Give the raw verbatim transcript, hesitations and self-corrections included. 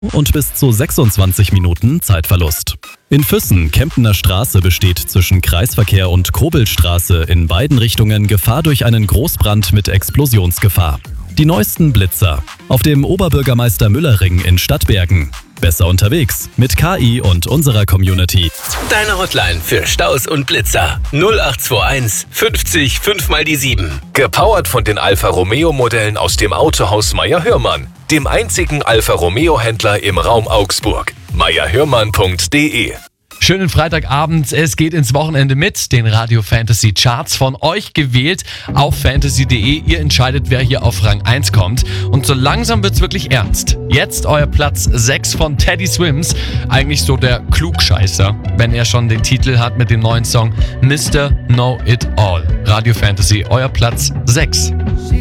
und bis zu sechsundzwanzig Minuten Zeitverlust. In Füssen, Kemptener Straße, besteht zwischen Kreisverkehr und Kobelstraße in beiden Richtungen Gefahr durch einen Großbrand mit Explosionsgefahr. Die neuesten Blitzer. Auf dem Oberbürgermeister-Müller-Ring in Stadtbergen. Besser unterwegs mit K I und unserer Community. Deine Hotline für Staus und Blitzer. null acht zwei eins fünfzig fünf mal die sieben. Gepowert von den Alfa Romeo Modellen aus dem Autohaus Meyer Hörmann, dem einzigen Alfa Romeo Händler im Raum Augsburg. meyer hörmann punkt de. Schönen Freitagabend, es geht ins Wochenende mit den Radio Fantasy Charts von euch gewählt auf fantasy punkt de. Ihr entscheidet, wer hier auf Rang eins kommt. Und so langsam wird's wirklich ernst. Jetzt euer Platz sechs von Teddy Swims, eigentlich so der Klugscheißer, wenn er schon den Titel hat mit dem neuen Song Mister Know It All. Radio Fantasy, euer Platz sechs. She